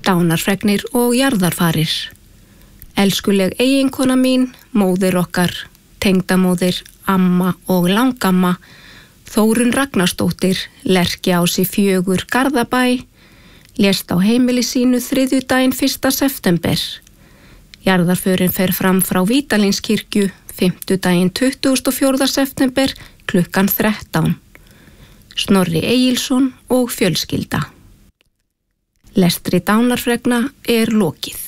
Dánarfregnir og jarðarfarir. Elskuleg eiginkona mín, móðir okkar, tengdamóðir, amma og langamma, Þórunn Ragnarsdóttir, Lerkiási 4, Garðabæ, lést á heimili sínu þriðjudaginn 1. september. Jarðarförin fer fram frá Vídalínskirkju, fimmtudaginn 24. september, klukkan 13. Snorri Egilsson og fjölskylda. Lestri dánarfregna er lokið.